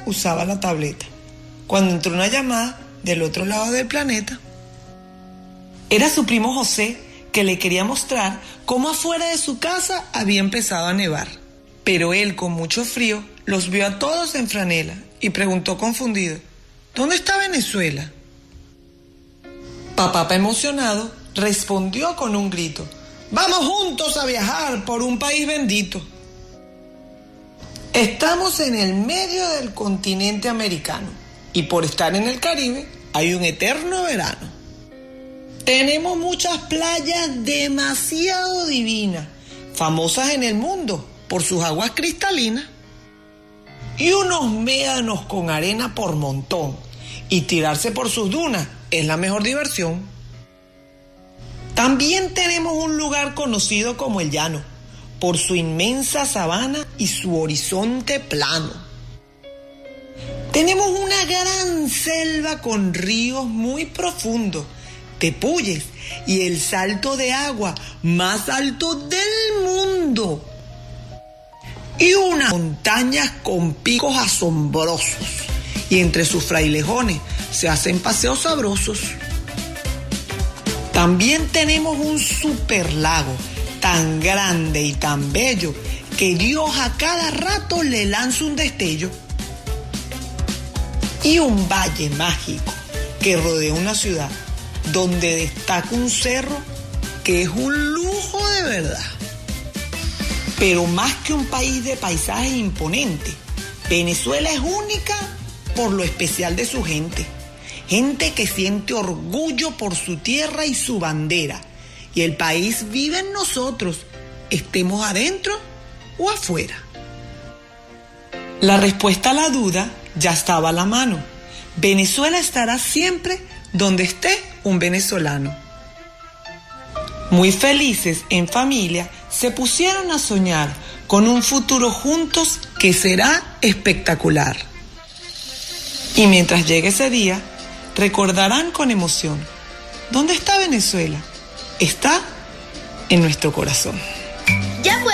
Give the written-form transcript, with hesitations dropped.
usaba la tableta, cuando entró una llamada del otro lado del planeta. Era su primo José, que le quería mostrar cómo afuera de su casa había empezado a nevar. Pero él, con mucho frío, los vio a todos en franela y preguntó confundido: ¿dónde está Venezuela? Papá, emocionado, respondió con un grito: ¡vamos juntos a viajar por un país bendito! Estamos en el medio del continente americano y por estar en el Caribe hay un eterno verano. Tenemos muchas playas demasiado divinas, famosas en el mundo por sus aguas cristalinas, y unos médanos con arena por montón, y tirarse por sus dunas es la mejor diversión. También tenemos un lugar conocido como el Llano, por su inmensa sabana y su horizonte plano. Tenemos una gran selva con ríos muy profundos, tepuyes y el salto de agua más alto del mundo. Y unas montañas con picos asombrosos, y entre sus frailejones se hacen paseos sabrosos. También tenemos un super lago tan grande y tan bello que Dios a cada rato le lanza un destello. Y un valle mágico que rodea una ciudad donde destaca un cerro que es un lujo de verdad. Pero más que un país de paisajes imponentes, Venezuela es única por lo especial de su gente. Gente que siente orgullo por su tierra y su bandera. Y el país vive en nosotros, estemos adentro o afuera. La respuesta a la duda ya estaba a la mano. Venezuela estará siempre donde esté un venezolano. Muy felices en familia, se pusieron a soñar con un futuro juntos que será espectacular. Y mientras llegue ese día, recordarán con emoción: ¿dónde está Venezuela? Está en nuestro corazón. Ya fue